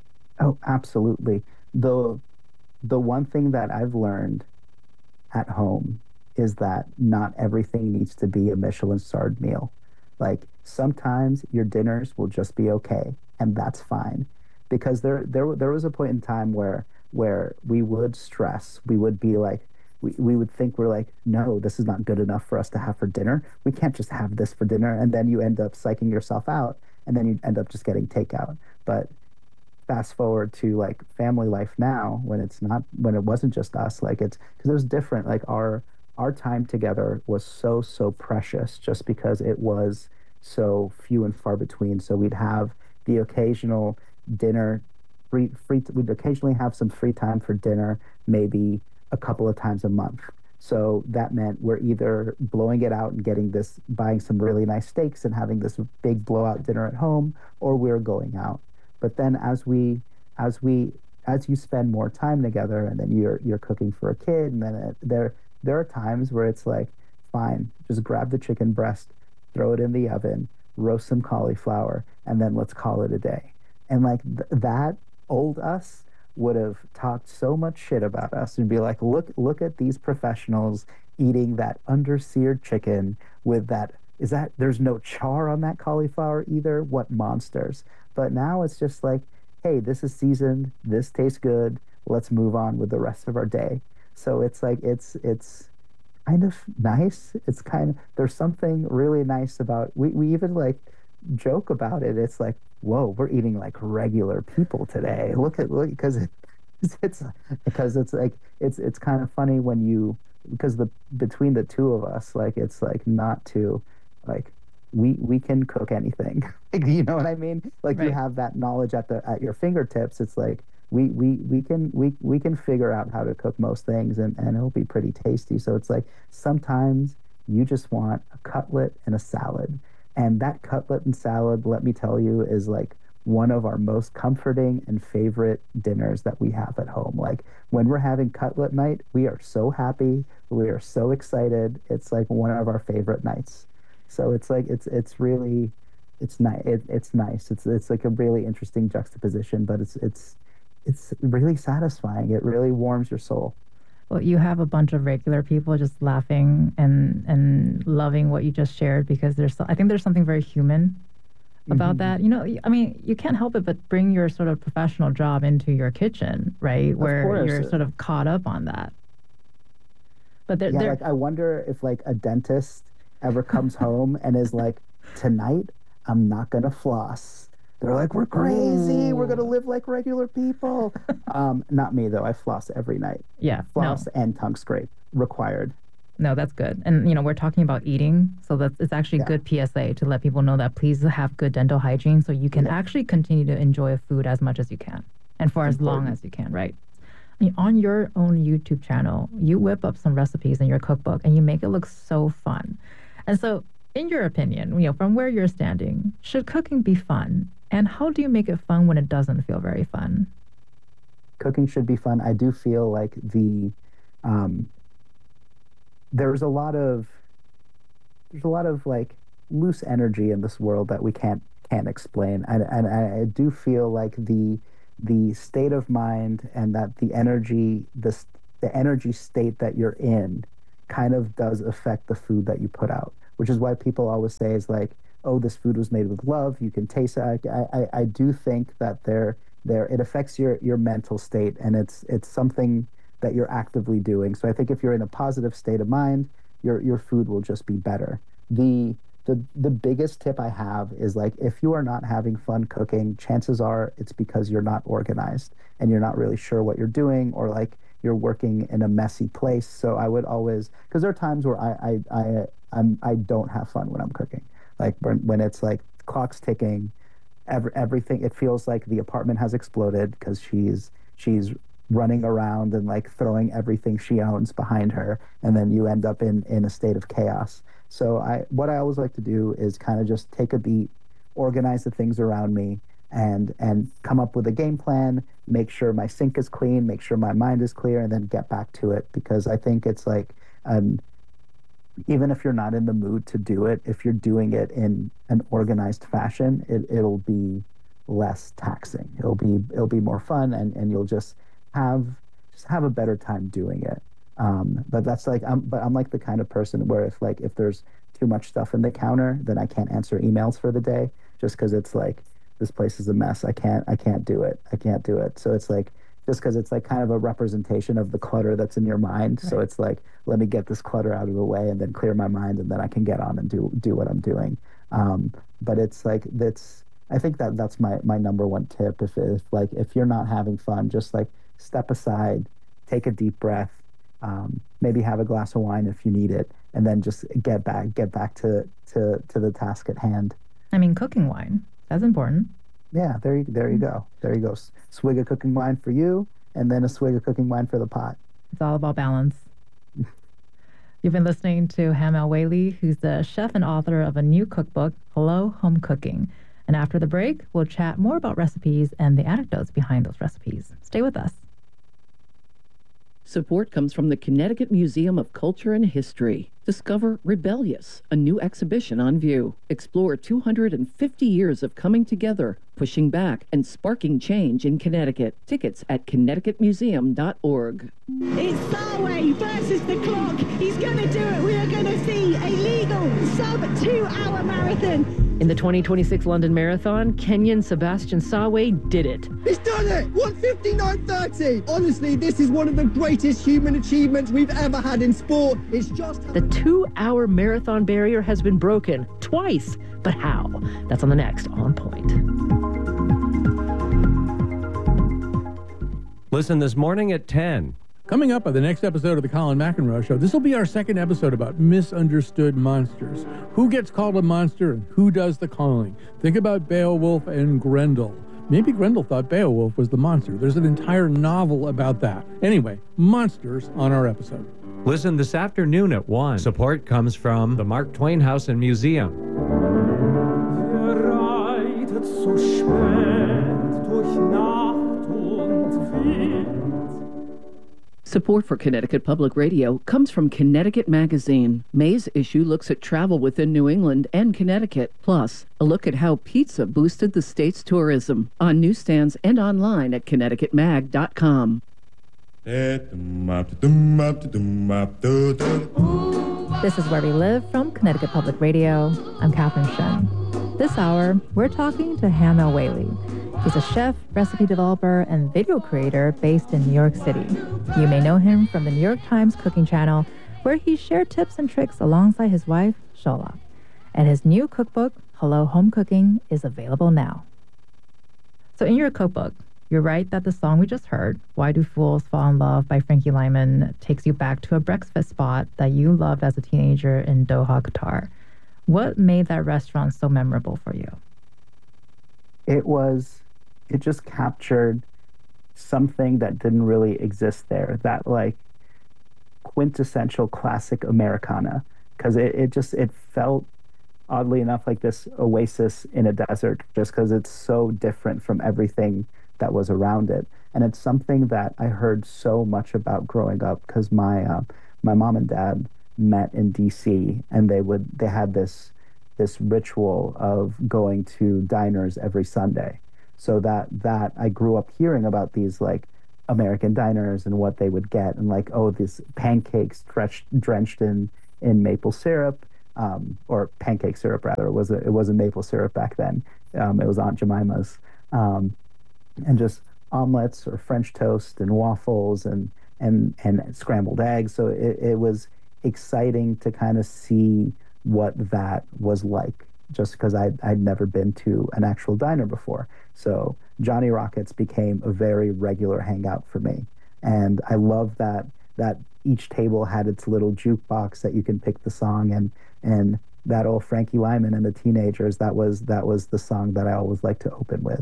Oh, absolutely. The, the one thing that I've learned at home is that not everything needs to be a Michelin-starred meal. Like sometimes your dinners will just be okay, and that's fine. Because there, there, there was a point in time where, where we would stress. We would be like, we, we would think we're like, no, this is not good enough for us to have for dinner. We can't just have this for dinner, and then you end up psyching yourself out, and then you end up just getting takeout. But fast forward to like family life now, when it's not, when it wasn't just us, like it's, because it was different. Like our, our time together was so, so precious just because it was so few and far between. So we'd have the occasional dinner, free, free, we'd occasionally have some free time for dinner, maybe a couple of times a month. So that meant we're either blowing it out and getting this, buying some really nice steaks and having this big blowout dinner at home, or we're going out. But then as we, as we, as you spend more time together, and then you're you're cooking for a kid, and then it, there there are times where it's like, fine, just grab the chicken breast, throw it in the oven, roast some cauliflower, and then let's call it a day. And like th- that old us would have talked so much shit about us and be like, look, look at these professionals eating that under-seared chicken with that. Is that, there's no char on that cauliflower either? What monsters. But now it's just like, hey, this is seasoned, this tastes good, let's move on with the rest of our day. So it's like, it's it's kind of nice. It's kind of, there's something really nice about, we, we even like joke about it. It's like, whoa, we're eating like regular people today. Look at, look, because it, it's, because it's like, it's, it's kind of funny when you, because the, between the two of us, like, it's like not to, like, we we can cook anything. You know what I mean? Like, right. You have that knowledge at the at your fingertips. It's like we we we can we we can figure out how to cook most things, and and it'll be pretty tasty. So it's like sometimes you just want a cutlet and a salad, and that cutlet and salad, let me tell you, is like one of our most comforting and favorite dinners that we have at home. Like when we're having cutlet night, we are so happy, we are so excited. It's like one of our favorite nights. So it's like it's it's really it's nice. It, it's nice. It's it's like a really interesting juxtaposition, but it's it's it's really satisfying. It really warms your soul. Well, you have a bunch of regular people just laughing and and loving what you just shared, because there's I think there's something very human about mm-hmm. that. You know, I mean, you can't help it but bring your sort of professional job into your kitchen, right? Of Where course. You're sort of caught up on that. But they're, yeah, they're, like I wonder if like a dentist ever comes home and is like, tonight I'm not gonna floss. They're like, we're crazy. Ooh. We're gonna live like regular people. um, not me though. I floss every night. Yeah, floss no. and tongue scrape required. No, that's good. And you know, we're talking about eating, so that's it's actually yeah. good P S A to let people know that please have good dental hygiene, so you can yeah. actually continue to enjoy food as much as you can, and for as long as you can. Right. I mean, on your own YouTube channel, you whip up some recipes in your cookbook, and you make it look so fun. And so, in your opinion, you know, from where you're standing, should cooking be fun? And how do you make it fun when it doesn't feel very fun? Cooking should be fun. I do feel like the, um, there's a lot of, there's a lot of like loose energy in this world that we can't can't explain. And, and I do feel like the the state of mind and that the energy, the the energy state that you're in, kind of does affect the food that you put out. Which is why people always say is like, oh, this food was made with love. You can taste it. I I, I do think that there there it affects your your mental state, and it's it's something that you're actively doing. So I think if you're in a positive state of mind, your your food will just be better. The the the biggest tip I have is like, if you are not having fun cooking, chances are it's because you're not organized and you're not really sure what you're doing, or like you're working in a messy place. So I would always, because there are times where I I I I'm I don't have fun when I'm cooking. Like when, when it's like clock's ticking, every, everything, it feels like the apartment has exploded because she's she's running around and like throwing everything she owns behind her, and then you end up in in a state of chaos. So I what I always like to do is kind of just take a beat, organize the things around me, and and come up with a game plan, make sure my sink is clean, make sure my mind is clear, and then get back to it. Because I think it's like, um, even if you're not in the mood to do it, if you're doing it in an organized fashion, it, it'll be less taxing. It'll be it'll be more fun, and, and you'll just have just have a better time doing it. Um, but that's like, I'm, but I'm like the kind of person where if like if there's too much stuff in the counter, then I can't answer emails for the day, just because it's like, this place is a mess. I can't I can't do it. I can't do it. So it's like, just because it's like kind of a representation of the clutter that's in your mind. Right. So it's like, let me get this clutter out of the way and then clear my mind, and then I can get on and do do what I'm doing. Um, but it's like, that's, I think that that's my, my number one tip. If, if like, if you're not having fun, just like step aside, take a deep breath, um, maybe have a glass of wine if you need it, and then just get back, get back to, to, to the task at hand. I mean, cooking wine, that's important. Yeah, there you there you go. There you go. Swig of cooking wine for you, and then a swig of cooking wine for the pot. It's all about balance. You've been listening to Ham El-Waylly, who's the chef and author of a new cookbook, Hello Home Cooking. And after the break, we'll chat more about recipes and the anecdotes behind those recipes. Stay with us. Support comes from the Connecticut Museum of Culture and History. Discover Rebellious, a new exhibition on view. Explore two hundred fifty years of coming together, pushing back, and sparking change in Connecticut. Tickets at connecticut museum dot org. It's Sarway versus the clock. He's going to do it. We are going to see a legal sub-two-hour marathon. In the twenty twenty-six London Marathon, Kenyan Sebastian Sarway did it. He's done it! one fifty-nine thirty! Honestly, this is one of the greatest human achievements we've ever had in sport. It's just... The two-hour marathon barrier has been broken twice. But how? That's on the next On Point. Listen this morning at ten. Coming up on the next episode of the Colin McEnroe Show, this will be our second episode about misunderstood monsters. Who gets called a monster and who does the calling? Think about Beowulf and Grendel. Maybe Grendel thought Beowulf was the monster. There's an entire novel about that. Anyway, monsters on our episode. Listen this afternoon at one. Support comes from the Mark Twain House and Museum. Support for Connecticut Public Radio comes from Connecticut Magazine. May's issue looks at travel within New England and Connecticut. Plus, a look at how pizza boosted the state's tourism. On newsstands and online at connecticut mag dot com. This is Where We Live from Connecticut Public Radio. I'm Catherine Shen. This hour, we're talking to Ham El-Waylly. He's a chef, recipe developer, and video creator based in New York City. You may know him from the New York Times Cooking Channel, where he shared tips and tricks alongside his wife, Shola. And his new cookbook, Hello Home Cooking, is available now. So in your cookbook, you're right that the song we just heard, Why Do Fools Fall in Love by Frankie Lyman, takes you back to a breakfast spot that you loved as a teenager in Doha, Qatar. What made that restaurant so memorable for you? It was... It just captured something that didn't really exist there, that like quintessential classic Americana, because it, it just, it felt oddly enough like this oasis in a desert, just because it's so different from everything that was around it. And it's something that I heard so much about growing up, because my, uh, my mom and dad met in D C and they would they had this this ritual of going to diners every Sunday. So that that I grew up hearing about these like American diners and what they would get, and like, oh, these pancakes drenched drenched in in maple syrup, um, or pancake syrup rather. It was a, it wasn't maple syrup back then. Um, it was Aunt Jemima's, um, and just omelets or French toast and waffles and and and scrambled eggs. So it, it was exciting to kind of see what that was like, just because I'd, I'd never been to an actual diner before. So Johnny Rockets became a very regular hangout for me. And I love that that each table had its little jukebox that you can pick the song, and and that old Frankie Lyman and the Teenagers, that was that was the song that I always like to open with.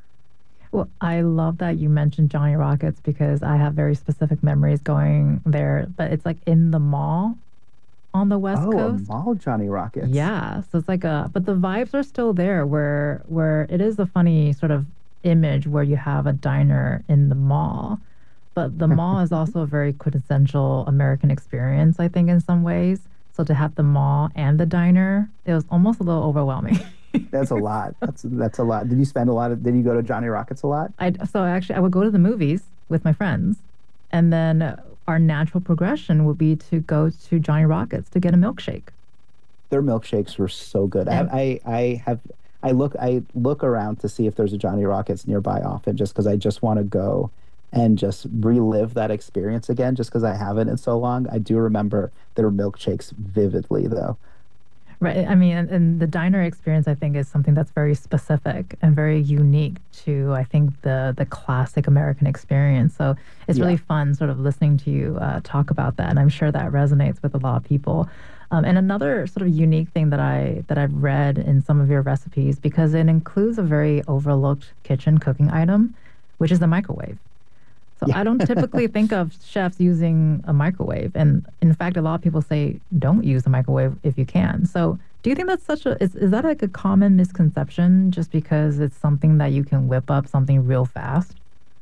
Well, I love that you mentioned Johnny Rockets because I have very specific memories going there, but it's like in the mall on the West oh, Coast. Oh, a mall Johnny Rockets. Yeah, so it's like a, but the vibes are still there where where it is a funny sort of image where you have a diner in the mall, but the mall is also a very quintessential American experience, I think, in some ways. So to have the mall and the diner, it was almost a little overwhelming. That's a lot. That's that's a lot. Did you spend a lot of? Did you go to Johnny Rockets a lot? I so actually I would go to the movies with my friends, and then our natural progression would be to go to Johnny Rockets to get a milkshake. Their milkshakes were so good. I, I I have I look I look around to see if there's a Johnny Rockets nearby often, just because I just want to go and just relive that experience again, just because I haven't in so long. I do remember their milkshakes vividly, though. Right. I mean, and, and the diner experience, I think, is something that's very specific and very unique to, I think, the the classic American experience. So it's yeah. really fun sort of listening to you uh, talk about that. And I'm sure that resonates with a lot of people. Um, and another sort of unique thing that, I, that I've read in some of your recipes, because it includes a very overlooked kitchen cooking item, which is the microwave. So yeah. I don't typically think of chefs using a microwave. And in fact, a lot of people say don't use the microwave if you can. So do you think that's such a, is, is that like a common misconception just because it's something that you can whip up something real fast?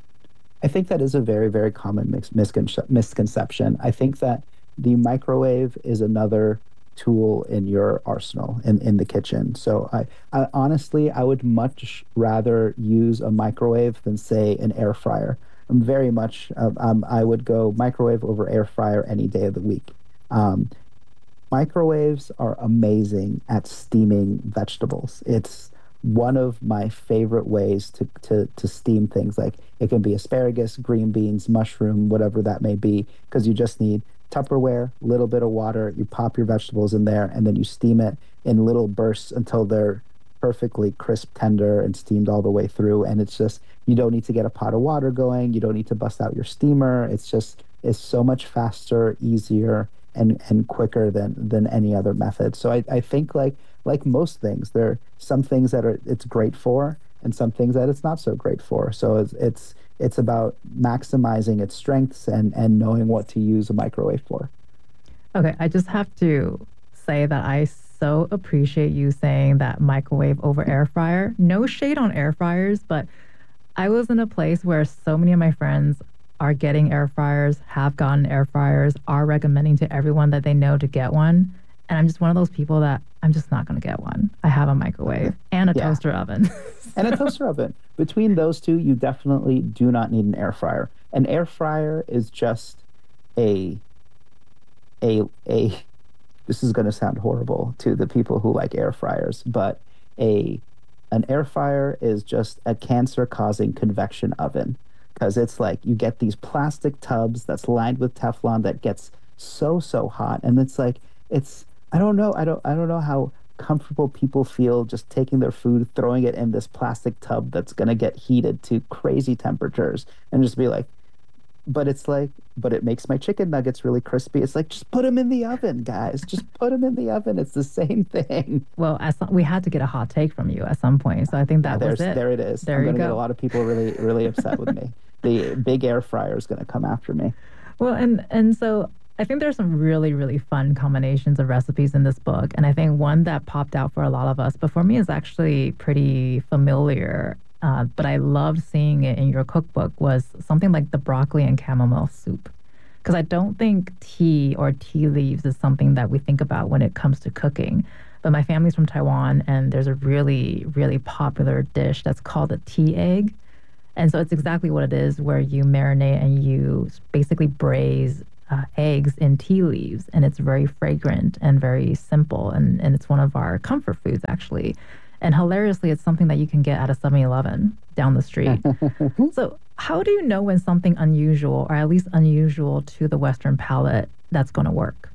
I think that is a very, very common mis- miscon- misconception. I think that the microwave is another tool in your arsenal in, in the kitchen. So I, I honestly, I would much rather use a microwave than say an air fryer. I'm very much, uh, um, I would go microwave over air fryer any day of the week. Um, microwaves are amazing at steaming vegetables. It's one of my favorite ways to, to, to steam things. Like it can be asparagus, green beans, mushroom, whatever that may be, because you just need Tupperware, a little bit of water, you pop your vegetables in there, and then you steam it in little bursts until they're perfectly crisp, tender, and steamed all the way through. And it's just, you don't need to get a pot of water going. You don't need to bust out your steamer. It's just, it's so much faster, easier, and, and quicker than, than any other method. So I, I think like, like most things, there are some things that are, it's great for, and some things that it's not so great for. So it's, it's, it's about maximizing its strengths and, and knowing what to use a microwave for. Okay. I just have to say that I so appreciate you saying that microwave over air fryer. No shade on air fryers, but I was in a place where so many of my friends are getting air fryers, have gotten air fryers, are recommending to everyone that they know to get one. And I'm just one of those people that I'm just not going to get one. I have a microwave and a yeah. toaster oven. And a toaster oven. Between those two, you definitely do not need an air fryer. An air fryer is just a, a, a, this is going to sound horrible to the people who like air fryers, but a an air fryer is just a cancer-causing convection oven, because it's like you get these plastic tubs that's lined with Teflon that gets so so hot, and it's like it's I don't know I don't I don't know how comfortable people feel just taking their food, throwing it in this plastic tub that's going to get heated to crazy temperatures, and just be like, but it's like, but it makes my chicken nuggets really crispy. It's like, just put them in the oven, guys. Just put them in the oven. It's the same thing. Well, as we had to get a hot take from you at some point, so I think that yeah, was it. There it is. There I'm you going to go. get a lot of people really, really upset with me. The big air fryer is going to come after me. Well, and and so I think there's some really, really fun combinations of recipes in this book. And I think one that popped out for a lot of us, but for me is actually pretty familiar, uh, but I loved seeing it in your cookbook, was something like the broccoli and chamomile soup. because I don't think tea or tea leaves is something that we think about when it comes to cooking. But my family's from Taiwan, and there's a really, really popular dish that's called a tea egg. And so it's exactly what it is, where you marinate and you basically braise uh, eggs in tea leaves. And it's very fragrant and very simple. And, and it's one of our comfort foods, actually. And hilariously, it's something that you can get at a seven eleven down the street. So how do you know when something unusual, or at least unusual to the Western palate, that's going to work?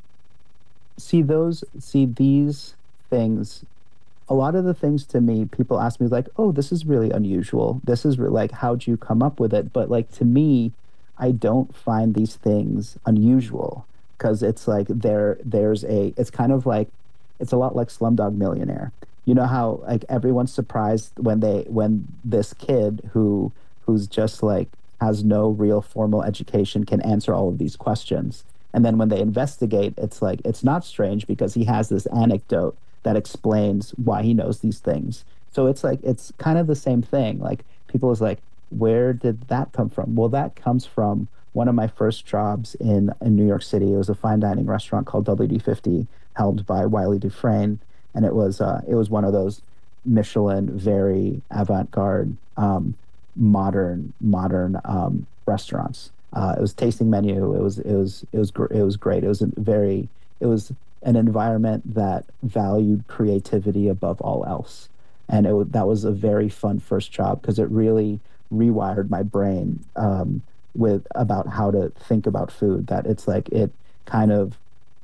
See those, see these things, a lot of the things to me, people ask me like, oh, this is really unusual. This is re- like, how'd you come up with it? But like, to me, I don't find these things unusual because it's like there, there's a, it's kind of like, it's a lot like Slumdog Millionaire. You know how like everyone's surprised when they, when this kid who, who's just like, has no real formal education can answer all of these questions. And then when they investigate, it's like, it's not strange because he has this anecdote that explains why he knows these things. So it's like, it's kind of the same thing. Like people is like, where did that come from? Well, that comes from one of my first jobs in, in New York City. It was a fine dining restaurant called W D fifty, held by Wiley Dufresne. And it was, uh, it was one of those Michelin, very avant-garde, um, modern, modern um, restaurants. Uh, it was tasting menu. It was, it was, it was, gr- it was great. It was a very, it was an environment that valued creativity above all else. And it, w- that was a very fun first job because it really rewired my brain um, with about how to think about food. That it's like, it kind of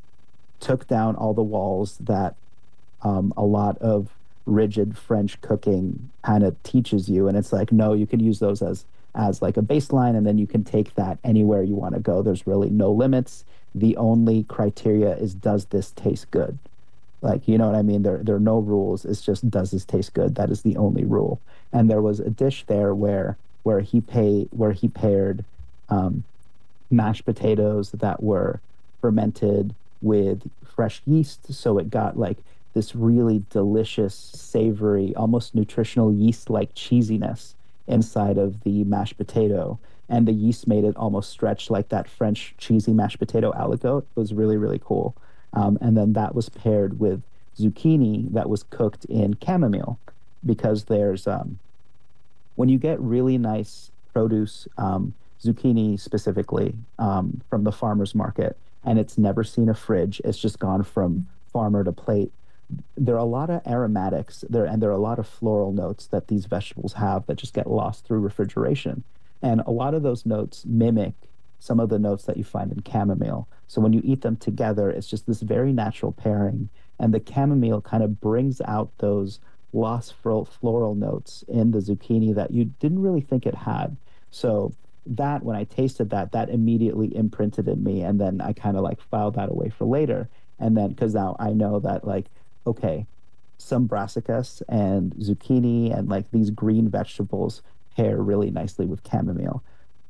took down all the walls that um, a lot of rigid French cooking kind of teaches you. And it's like, no, you can use those as as like a baseline, and then you can take that anywhere you want to go. There's really no limits. The only criteria is, does this taste good? Like, you know what I mean? There, there are no rules. It's just, does this taste good? That is the only rule. And there was a dish there where where he pay where he paired um, mashed potatoes that were fermented with fresh yeast, so it got like this really delicious, savory, almost nutritional yeast-like cheesiness inside of the mashed potato, and the yeast made it almost stretch like that French cheesy mashed potato aligote. It was really, really cool. Um, and then that was paired with zucchini that was cooked in chamomile, because there's um, when you get really nice produce, um, zucchini specifically, um, from the farmer's market, and it's never seen a fridge, it's just gone from farmer to plate. There are a lot of aromatics there, and there are a lot of floral notes that these vegetables have that just get lost through refrigeration. And a lot of those notes mimic some of the notes that you find in chamomile. So when you eat them together, it's just this very natural pairing. And the chamomile kind of brings out those lost floral notes in the zucchini that you didn't really think it had. So that, when I tasted that, that immediately imprinted in me. And then I kind of like filed that away for later. And then, because now I know that like, okay, some brassicas and zucchini and like these green vegetables pair really nicely with chamomile.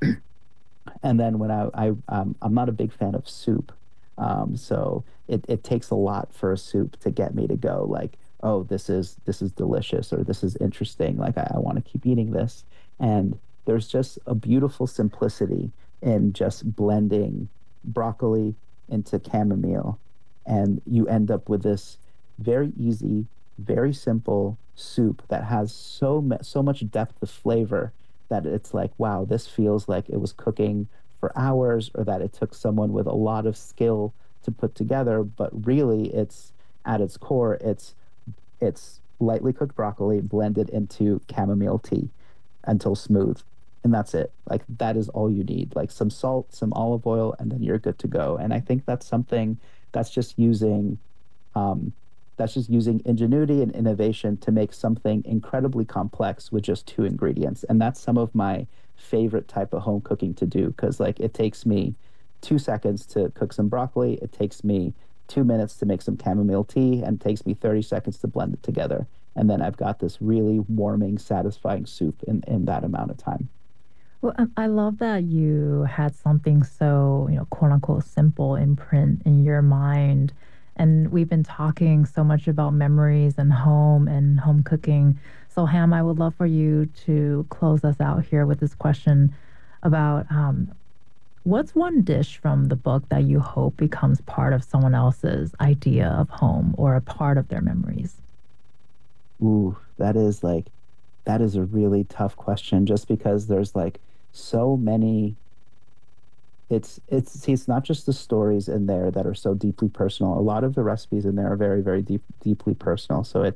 And then when I, I um, I'm not a big fan of soup. Um, so it, it takes a lot for a soup to get me to go like, oh, this is, this is delicious, or this is interesting. Like I, I want to keep eating this. And there's just a beautiful simplicity in just blending broccoli into chamomile. And you end up with this very easy, very simple soup that has so so much depth of flavor that it's like, wow, this feels like it was cooking for hours, or that it took someone with a lot of skill to put together. But really, it's at its core, it's it's lightly cooked broccoli blended into chamomile tea until smooth, and that's it. Like that is all you need. Like some salt, some olive oil, and then you're good to go. And I think that's something that's just using um, that's just using ingenuity and innovation to make something incredibly complex with just two ingredients. And that's some of my favorite type of home cooking to do, because like it takes me two seconds to cook some broccoli, it takes me two minutes to make some chamomile tea, and it takes me thirty seconds to blend it together. And then I've got this really warming, satisfying soup in, in that amount of time. Well, I love that you had something so, you know, quote unquote, simple imprint in your mind. And we've been talking so much about memories and home and home cooking. So, Ham, I would love for you to close us out here with this question about um, What's one dish from the book that you hope becomes part of someone else's idea of home or a part of their memories? Ooh, that is like, that is a really tough question just because there's like so many. It's, it's, see, it's not just the stories in there that are so deeply personal. A lot of the recipes in there are very, very deep, deeply personal. So it's,